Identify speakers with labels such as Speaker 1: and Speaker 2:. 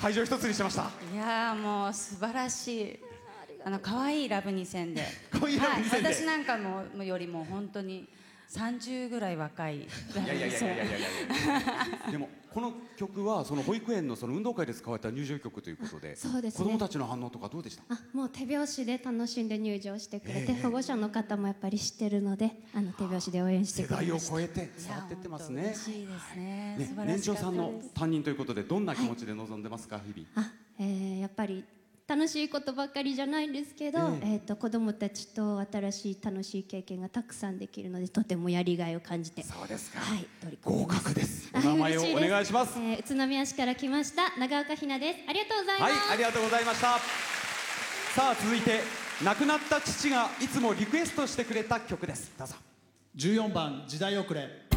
Speaker 1: 会場一つにしてました。
Speaker 2: いやーもう素晴らしい可愛いラブ2000で、
Speaker 1: 可愛いラブ2000で、
Speaker 2: 私なんかもよりも本当に30ぐらい若いラブ2000。
Speaker 1: でもこの曲はその保育園のその運動会で使われた入場曲ということで、
Speaker 3: そうですね、
Speaker 1: 子どもたちの反応とかどうでした？
Speaker 3: もう手拍子で楽しんで入場してくれて、保護者の方もやっぱり知ってるので手拍子で応援してくれました。
Speaker 1: 世代を超えて伝わってってますね。
Speaker 2: 嬉しいですね。素晴らしかったです。
Speaker 1: 年長さんの担任ということでどんな気持ちで臨んでますか、日々？
Speaker 3: やっぱり楽しいことばっかりじゃないんですけど、子どもたちと新しい楽しい経験がたくさんできるので、とてもやりがいを感じて。
Speaker 1: そうですか。
Speaker 3: はい、取り組んでます。
Speaker 1: 合格です。お名前をお願いします。
Speaker 3: 宇都宮市から来ました長岡ひなです。ありがとうございます。
Speaker 1: はい、ありがとうございました。さあ続いて亡くなった父がいつもリクエストしてくれた曲です。どうぞ。
Speaker 4: 14番時代遅れ。